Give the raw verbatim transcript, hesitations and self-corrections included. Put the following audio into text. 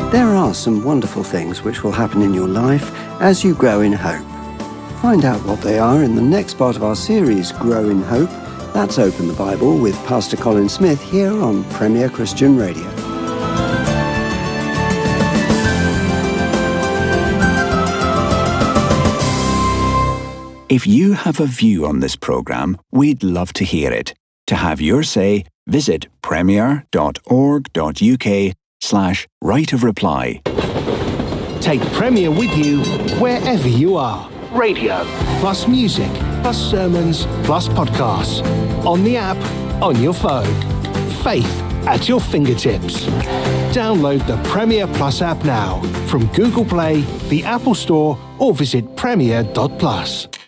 There are some wonderful things which will happen in your life as you grow in hope. Find out what they are in the next part of our series, Grow in Hope. That's Open the Bible with Pastor Colin Smith here on Premier Christian Radio. If you have a view on this programme, we'd love to hear it. To have your say, visit premier.org.uk slash right of reply. Take Premier with you wherever you are. Radio, plus music, plus sermons, plus podcasts. On the app, on your phone. Faith at your fingertips. Download the Premier Plus app now from Google Play, the Apple Store, or visit premier dot plus.